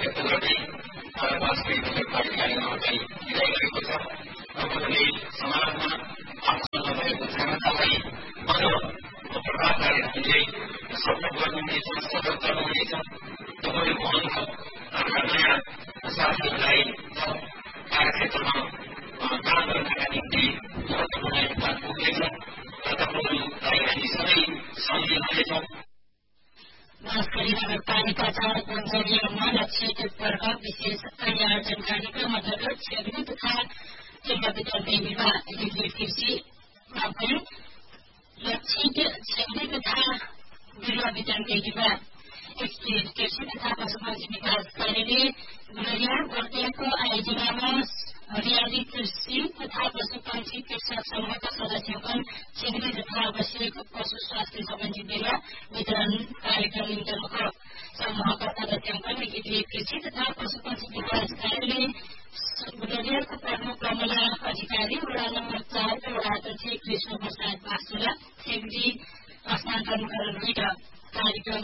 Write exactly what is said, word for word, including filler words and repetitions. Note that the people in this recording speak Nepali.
व्यक्त गर्दै वास्तविक कार्यकारिणीमा चाहिँ विदाय गरेको छ। तपाईँहरूले समाजमा आफ्नो नभएको क्षमतालाई अझ प्रभावकारी ढङ्गले सपोर्ट गर्नुहुनेछ, सपोर्ट गर्नुहुनेछ। तपाईँहरूको अनुभव नयाँ साथीहरूलाई कार्यक्षेत्रमा काम गर्नका निम्ति महत्त्वपूर्ण योगदान पुग्नेछ र तपाईँहरूलाई हामी सबै सम्झिनुहुनेछौँ। बाँसगढी नगरपालिका चार पञ्चायतमा लक्षितवर्ग विशेष आयोजन कार्यक्रम अन्तर्गत छेउरी तथा जिल्ला विद्यालय विभाग कृषिमा पनि लक्षित छेउरी तथा जिल्ला विद्यालय विभाग कृषि तथा पशुपक्षी विकास कार्यालय गुलरिया बर्दियाको आयोजनामा हरियाली कृषि तथा पशुपक्षी कृषक समूहका सदस्यगण छेउरी तथा आवश्यक पशु स्वास्थ्य सम्बन्धी बेला वितरण कार्यक्रम निम्ति समूहका सदस्यगण एकीकृत कृषि तथा पशुपक्षी विकास कार्यालय गुलरियाको प्रमुख कमला अधिकारी वडा नम्बर चारका वडा अध्यक्ष कृष्ण प्रसाद बासुला छेउरी हस्तान्तरण गरेर कार्यक्रम